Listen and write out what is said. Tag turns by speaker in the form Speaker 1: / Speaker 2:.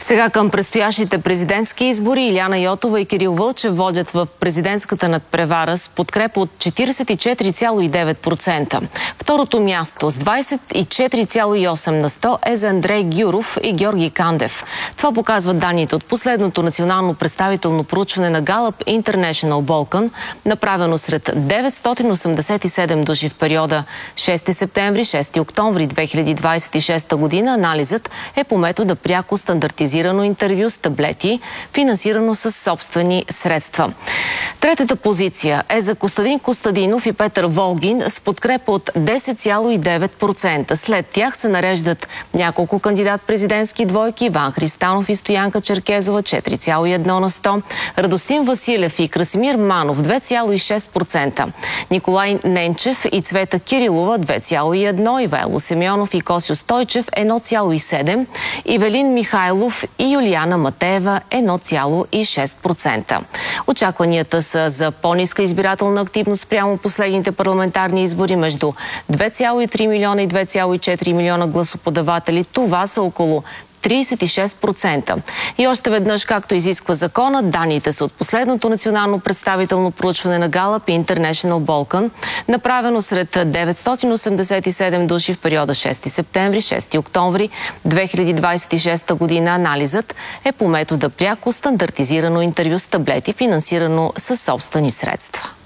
Speaker 1: Сега към предстоящите президентски избори Илияна Йотова и Кирил Вълчев водят в президентската надпревара с подкрепа от 44,9%. Второто място с 24,8% е за Андрей Гюров и Георги Кандев. Това показват данните от последното национално представително проучване на Gallup International Balkan, направено сред 987 души в периода 6 септември – 6 октомври 2026 година. Анализът е по метода пряко стандартизирано интервю с таблети, финансирано с собствени средства. Третата позиция е за Костадин Костадинов и Петър Волгин с подкрепа от 10,9%. След тях се нареждат няколко кандидат-президентски двойки: Иван Христанов и Стоянка Черкезова 4,1%, Радостин Василев и Красимир Манов 2,6%, Николай Ненчев и Цвета Кирилова 2,1%, Ивайло Семенов и Косио Стойчев 1,7%, Ивелин Михайлов и Юлияна Матеева 1,6%. Очакванията са за по-ниска избирателна активност прямо последните парламентарни избори между 2,3 милиона и 2,4 милиона гласоподаватели. Това са около 36%. И още веднъж, както изисква закона, данните са от последното национално представително проучване на Gallup International Balkan, направено сред 987 души в периода 6 септември – 6 октомври 2026 година. Анализът е по метода пряко стандартизирано интервю с таблети, финансирано със собствени средства.